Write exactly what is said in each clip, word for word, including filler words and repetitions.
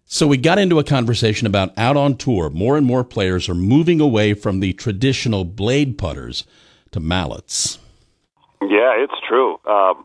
So we got into a conversation about out on tour. More and more players are moving away from the traditional blade putters to mallets. Yeah, it's true. Um,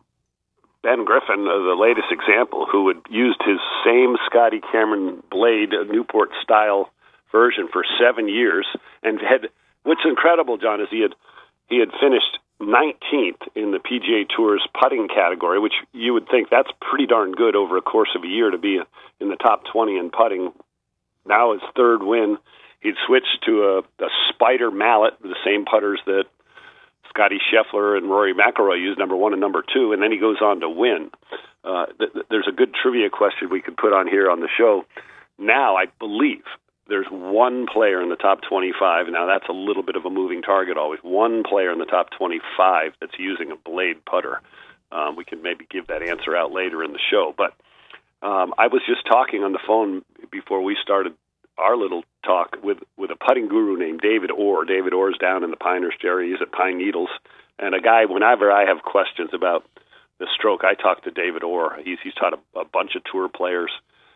Ben Griffin, uh, the latest example, who had used his same Scotty Cameron blade, a Newport-style version, for seven years, and had, what's incredible, John, is he had he had finished nineteenth in the P G A Tour's putting category, which you would think that's pretty darn good over a course of a year to be in the top twenty in putting. Now his third win, he'd switched to a, a Spider mallet, the same putters that Scotty Scheffler and Rory McIlroy used, number one and number two, and then he goes on to win. Uh, th- th- there's a good trivia question we could put on here on the show. Now, I believe there's one player in the top twenty-five. Now, that's a little bit of a moving target always. One player in the top twenty-five that's using a blade putter. Um, we can maybe give that answer out later in the show. But um, I was just talking on the phone before we started our little talk with, with a putting guru named David Orr. David Orr's down in the Pinehurst area. He's at Pine Needles. And a guy, whenever I have questions about the stroke, I talk to David Orr. He's, he's taught a, a bunch of tour players.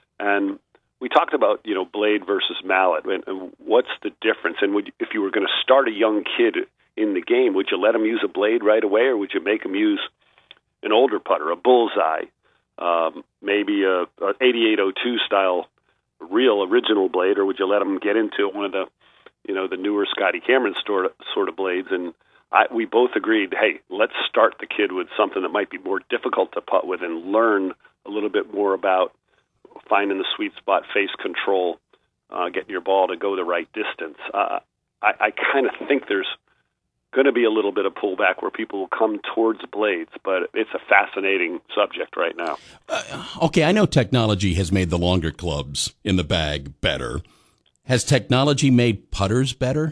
And we talked about, you know, blade versus mallet, and, and what's the difference? And would, if you were going to start a young kid in the game, would you let him use a blade right away, or would you make him use an older putter, a bullseye, um, maybe a, a eighty-eight oh two style real original blade, or would you let him get into one of the, you know, the newer Scotty Cameron sort of, sort of blades? And I, we both agreed, hey, let's start the kid with something that might be more difficult to putt with and learn a little bit more about finding the sweet spot, face control, uh, getting your ball to go the right distance. Uh, I, I kind of think there's going to be a little bit of pullback where people will come towards blades, but it's a fascinating subject right now. Uh, okay, I know technology has made the longer clubs in the bag better. Has technology made putters better?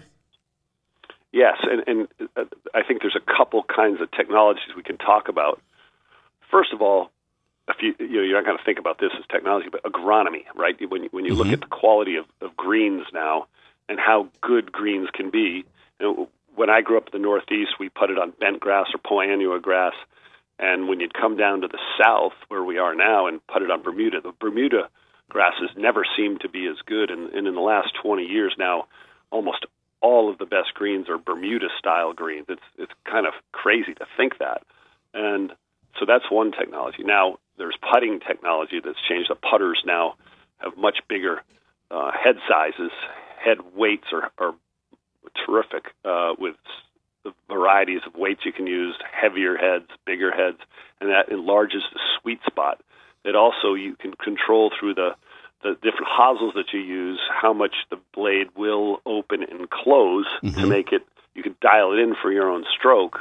Yes, and, and uh, I think there's a couple kinds of technologies we can talk about. First of all, if you, you know, you're not going to think about this as technology, but agronomy, right? When you, when you mm-hmm. look at the quality of, of greens now and how good greens can be, you know, when I grew up in the Northeast, we putted on bent grass or Poa annua grass, and when you'd come down to the South, where we are now, and putted on Bermuda, the Bermuda grasses never seemed to be as good, and, and in the last twenty years now, almost all of the best greens are Bermuda-style greens. It's it's kind of crazy to think that, and so that's one technology. Now, there's putting technology that's changed. The putters now have much bigger uh, head sizes. Head weights are, are terrific uh, with the varieties of weights you can use, heavier heads, bigger heads, and that enlarges the sweet spot. It also, you can control through the, the different hosels that you use how much the blade will open and close mm-hmm. to make it, you can dial it in for your own stroke.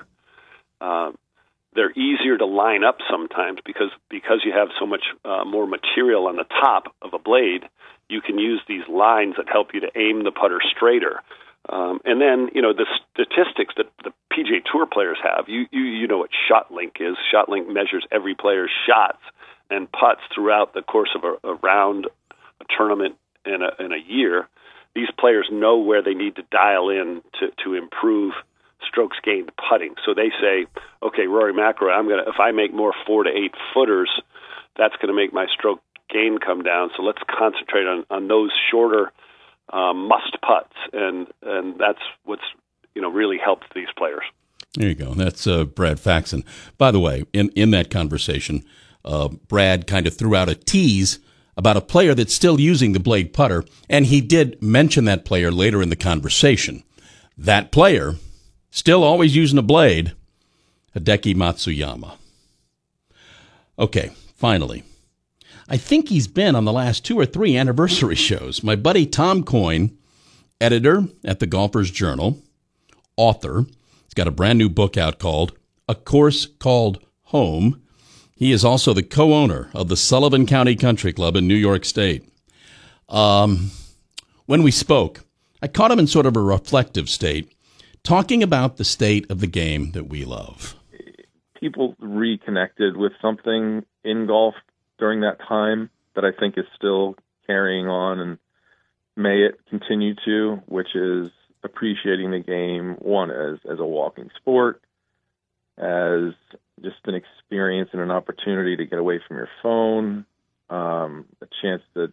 Uh, they're easier to line up sometimes because because you have so much uh, more material on the top of a blade, you can use these lines that help you to aim the putter straighter. Um, and then, you know, the statistics that the P G A Tour players have, you, you you know what ShotLink is. ShotLink measures every player's shots and putts throughout the course of a, a round, a tournament, and a, and a year. These players know where they need to dial in to, to improve strokes gained putting. So they say, okay, Rory McIlroy, I'm gonna if I make more four to eight footers, that's going to make my stroke gain come down. So let's concentrate on, on those shorter Um, must putts, and and that's what's you know really helped these players. There you go. That's uh, Brad Faxon. By the way, in in that conversation, uh, Brad kind of threw out a tease about a player that's still using the blade putter, and he did mention that player later in the conversation. That player still always using a blade, Hideki Matsuyama. Okay, finally. I think he's been on the last two or three anniversary shows. My buddy Tom Coyne, editor at the Golfer's Journal, author. He's got a brand new book out called A Course Called Home. He is also the co-owner of the Sullivan County Country Club in New York State. Um, when we spoke, I caught him in sort of a reflective state, talking about the state of the game that we love. People reconnected with something in golf during that time that I think is still carrying on, and may it continue to, which is appreciating the game, one, as, as a walking sport, as just an experience and an opportunity to get away from your phone, um, a chance to